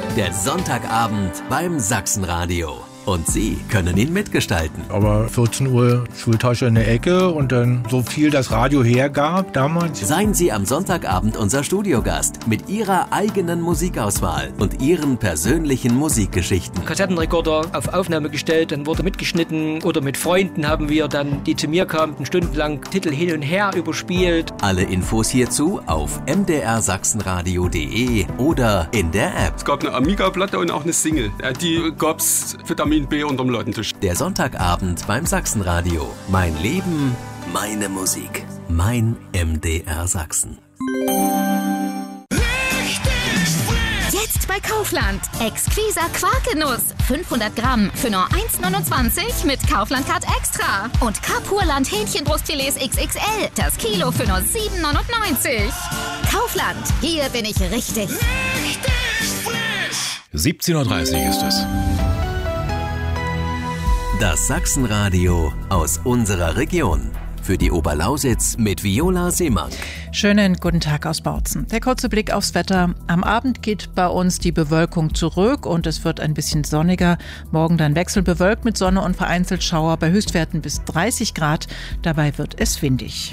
Der Sonntagabend beim Sachsenradio. Und Sie können ihn mitgestalten. Aber 14 Uhr Schultasche in der Ecke und dann so viel das Radio hergab damals. Seien Sie am Sonntagabend unser Studiogast mit Ihrer eigenen Musikauswahl und Ihren persönlichen Musikgeschichten. Kassettenrekorder auf Aufnahme gestellt, dann wurde mitgeschnitten oder mit Freunden haben wir dann, die zu mir kamen, stundenlang Titel hin und her überspielt. Alle Infos hierzu auf mdrsachsenradio.de oder in der App. Es gab eine Amiga-Platte und auch eine Single. Die gab's Vitamin B unterm Ladentisch. Der Sonntagabend beim Sachsenradio. Mein Leben, meine Musik. Mein MDR Sachsen. Jetzt bei Kaufland. Exquiser Quarkenuss. 500 Gramm für nur 1,29 mit Kaufland-Card Extra. Und Kapurland Hähnchenbrustfilets XXL. Das Kilo für nur 7,99. Kaufland. Hier bin ich richtig. 17:30 Uhr ist es. Das Sachsenradio aus unserer Region. Für die Oberlausitz mit Viola Seemann. Schönen guten Tag aus Bautzen. Der kurze Blick aufs Wetter. Am Abend geht bei uns die Bewölkung zurück und es wird ein bisschen sonniger. Morgen dann wechselbewölkt mit Sonne und vereinzelt Schauer bei Höchstwerten bis 30 Grad. Dabei wird es windig.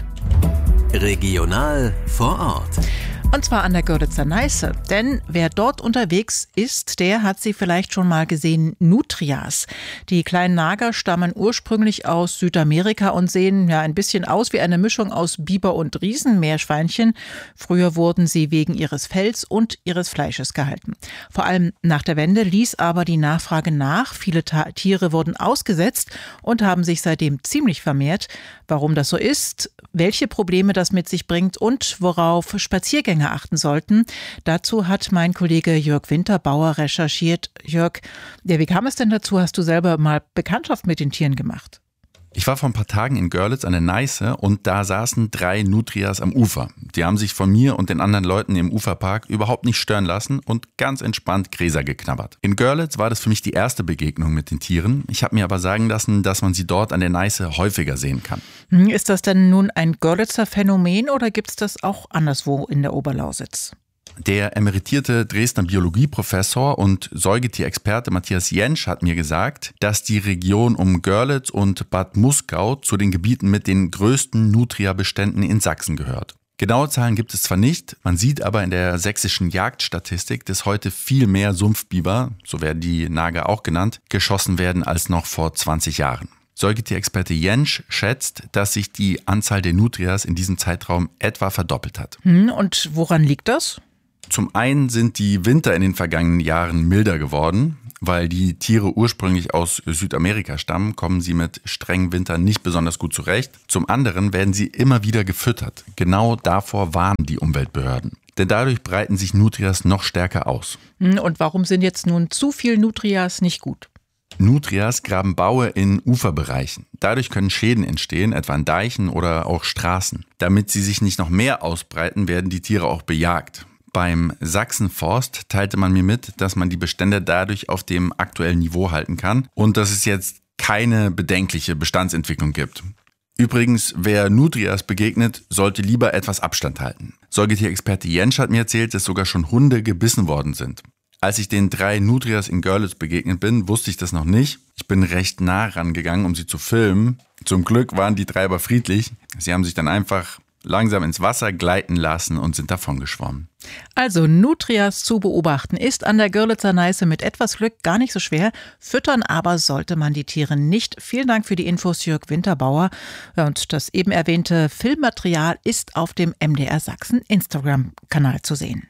Regional vor Ort. Und zwar an der Görlitzer Neiße. Denn wer dort unterwegs ist, der hat sie vielleicht schon mal gesehen, Nutrias. Die kleinen Nager stammen ursprünglich aus Südamerika und sehen ja ein bisschen aus wie eine Mischung aus Biber und Riesenmeerschweinchen. Früher wurden sie wegen ihres Fells und ihres Fleisches gehalten. Vor allem nach der Wende ließ aber die Nachfrage nach. Viele Tiere wurden ausgesetzt und haben sich seitdem ziemlich vermehrt. Warum das so ist, welche Probleme das mit sich bringt und worauf Spaziergänger achten sollten. Dazu hat mein Kollege Jörg Winterbauer recherchiert. Jörg, wie kam es denn dazu? Hast du selber mal Bekanntschaft mit den Tieren gemacht? Ich war vor ein paar Tagen in Görlitz an der Neiße und da saßen 3 Nutrias am Ufer. Die haben sich von mir und den anderen Leuten im Uferpark überhaupt nicht stören lassen und ganz entspannt Gräser geknabbert. In Görlitz war das für mich die erste Begegnung mit den Tieren. Ich habe mir aber sagen lassen, dass man sie dort an der Neiße häufiger sehen kann. Ist das denn nun ein Görlitzer Phänomen oder gibt es das auch anderswo in der Oberlausitz? Der emeritierte Dresdner Biologieprofessor und Säugetierexperte Matthias Jentsch hat mir gesagt, dass die Region um Görlitz und Bad Muskau zu den Gebieten mit den größten Nutria-Beständen in Sachsen gehört. Genaue Zahlen gibt es zwar nicht, man sieht aber in der sächsischen Jagdstatistik, dass heute viel mehr Sumpfbiber, so werden die Nager auch genannt, geschossen werden als noch vor 20 Jahren. Säugetierexperte Jentsch schätzt, dass sich die Anzahl der Nutrias in diesem Zeitraum etwa verdoppelt hat. Und woran liegt das? Zum einen sind die Winter in den vergangenen Jahren milder geworden. Weil die Tiere ursprünglich aus Südamerika stammen, kommen sie mit strengen Wintern nicht besonders gut zurecht. Zum anderen werden sie immer wieder gefüttert. Genau davor warnen die Umweltbehörden. Denn dadurch breiten sich Nutrias noch stärker aus. Und warum sind jetzt nun zu viel Nutrias nicht gut? Nutrias graben Baue in Uferbereichen. Dadurch können Schäden entstehen, etwa an Deichen oder auch Straßen. Damit sie sich nicht noch mehr ausbreiten, werden die Tiere auch bejagt. Beim Sachsenforst teilte man mir mit, dass man die Bestände dadurch auf dem aktuellen Niveau halten kann und dass es jetzt keine bedenkliche Bestandsentwicklung gibt. Übrigens, wer Nutrias begegnet, sollte lieber etwas Abstand halten. Säugetierexperte Jentsch hat mir erzählt, dass sogar schon Hunde gebissen worden sind. Als ich den 3 Nutrias in Görlitz begegnet bin, wusste ich das noch nicht. Ich bin recht nah rangegangen, um sie zu filmen. Zum Glück waren die 3 aber friedlich. Sie haben sich dann einfach langsam ins Wasser gleiten lassen und sind davongeschwommen. Also Nutrias zu beobachten ist an der Görlitzer Neiße mit etwas Glück gar nicht so schwer. Füttern aber sollte man die Tiere nicht. Vielen Dank für die Infos, Jörg Winterbauer. Und das eben erwähnte Filmmaterial ist auf dem MDR Sachsen Instagram-Kanal zu sehen.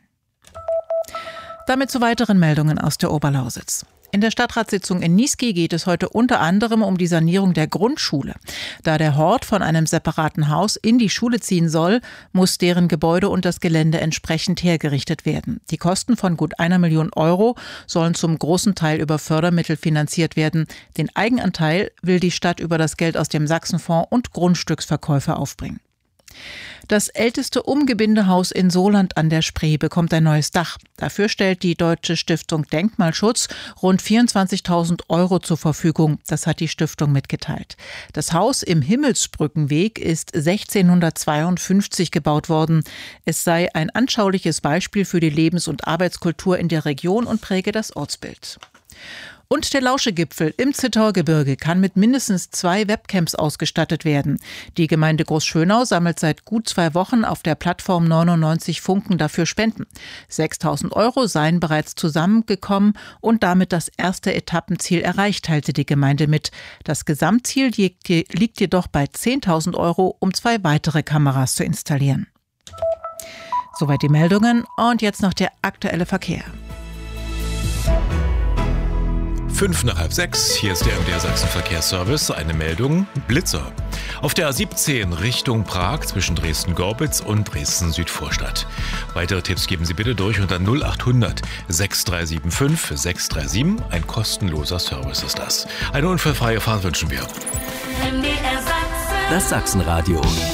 Damit zu weiteren Meldungen aus der Oberlausitz. In der Stadtratssitzung in Niesky geht es heute unter anderem um die Sanierung der Grundschule. Da der Hort von einem separaten Haus in die Schule ziehen soll, muss deren Gebäude und das Gelände entsprechend hergerichtet werden. Die Kosten von gut 1 Million Euro sollen zum großen Teil über Fördermittel finanziert werden. Den Eigenanteil will die Stadt über das Geld aus dem Sachsenfonds und Grundstücksverkäufe aufbringen. Das älteste Umgebindehaus in Sohland an der Spree bekommt ein neues Dach. Dafür stellt die Deutsche Stiftung Denkmalschutz rund 24.000 € zur Verfügung. Das hat die Stiftung mitgeteilt. Das Haus im Himmelsbrückenweg ist 1652 gebaut worden. Es sei ein anschauliches Beispiel für die Lebens- und Arbeitskultur in der Region und präge das Ortsbild. Und der Lauschegipfel im Zittauer Gebirge kann mit mindestens 2 Webcams ausgestattet werden. Die Gemeinde Großschönau sammelt seit gut 2 Wochen auf der Plattform 99 Funken dafür Spenden. 6.000 € seien bereits zusammengekommen und damit das erste Etappenziel erreicht, teilte die Gemeinde mit. Das Gesamtziel liegt jedoch bei 10.000 €, um 2 weitere Kameras zu installieren. Soweit die Meldungen und jetzt noch der aktuelle Verkehr. 5 nach halb 6, hier ist der MDR Sachsen Verkehrsservice, eine Meldung, Blitzer. Auf der A17 Richtung Prag zwischen Dresden-Gorbitz und Dresden-Südvorstadt. Weitere Tipps geben Sie bitte durch unter 0800 6375 637, ein kostenloser Service ist das. Eine unfallfreie Fahrt wünschen wir. Das Sachsenradio.